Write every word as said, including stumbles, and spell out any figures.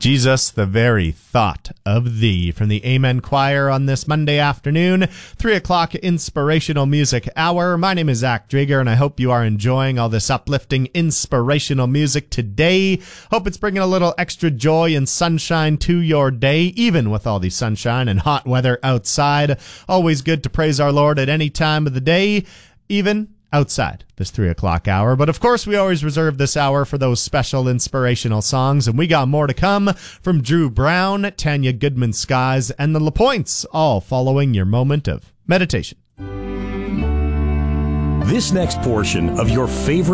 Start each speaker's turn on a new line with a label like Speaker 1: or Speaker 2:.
Speaker 1: Jesus, the very thought of thee, from the Amen Choir on this Monday afternoon, three o'clock inspirational music hour. My name is Zach Drager, and I hope you are enjoying all this uplifting, inspirational music today. Hope it's bringing a little extra joy and sunshine to your day, even with all the sunshine and hot weather outside. Always good to praise our Lord at any time of the day, even outside this three o'clock hour. But of course, we always reserve this hour for those special inspirational songs, and we got more to come from Drew Brown, Tanya Goodman Skies, and the LaPointes, all following your moment of meditation.
Speaker 2: This next portion of your favorite